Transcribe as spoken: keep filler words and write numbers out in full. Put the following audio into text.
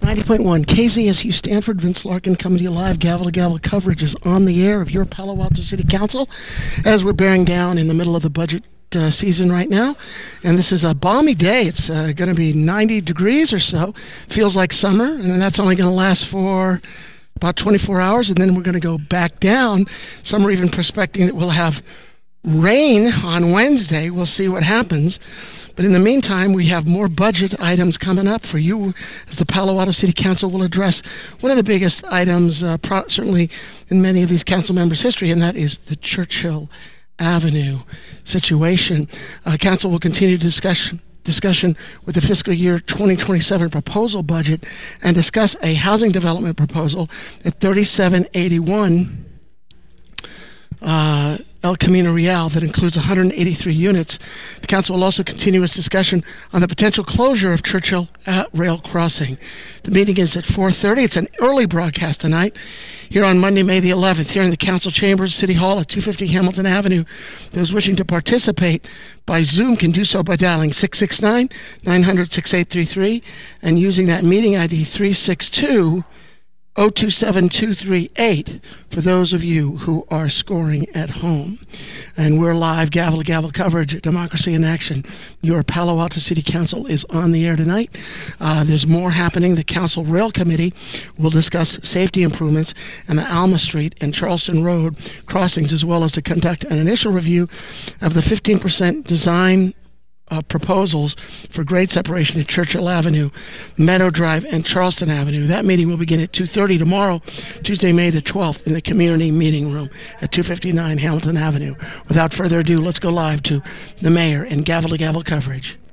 ninety point one K Z S U Stanford, Vince Larkin coming to you live. Gavel to gavel coverage is on the air of your Palo Alto City Council as we're bearing down in the middle of the budget uh, season right now. And this is a balmy day. It's uh, going to be ninety degrees or so. Feels like summer, and that's only going to last for about twenty-four hours, and then we're going to go back down. Some are even prospecting that we'll have rain on Wednesday. We'll see what happens. But in the meantime, we have more budget items coming up for you as the Palo Alto City Council will address one of the biggest items, uh, pro- certainly in many of these council members' history, and that is the Churchill Avenue situation. Uh, council will continue discussion discussion with the fiscal year twenty twenty-seven proposal budget and discuss a housing development proposal at thirty-seven eighty-one Uh, El Camino Real that includes one hundred eighty-three units. The council will also continue its discussion on the potential closure of Churchill at Rail Crossing. The meeting is at four thirty. It's an early broadcast tonight here on Monday, May the eleventh, here in the council chambers, City Hall at two fifty Hamilton Avenue. Those wishing to participate by Zoom can do so by dialing six six nine, nine hundred, sixty-eight thirty-three and using that meeting I D three six two, zero two seven two three eight for those of you who are scoring at home. And we're live, gavel to gavel coverage, Democracy in Action. Your Palo Alto City Council is on the air tonight. Uh, there's more happening. The Council Rail Committee will discuss safety improvements and the Alma Street and Charleston Road crossings, as well as to conduct an initial review of the fifteen percent design Uh, proposals for grade separation at Churchill Avenue, Meadow Drive, and Charleston Avenue. That meeting will begin at two thirty tomorrow, Tuesday, May the twelfth, in the Community Meeting Room at two fifty-nine Hamilton Avenue. Without further ado, let's go live to the mayor and gavel to gavel coverage.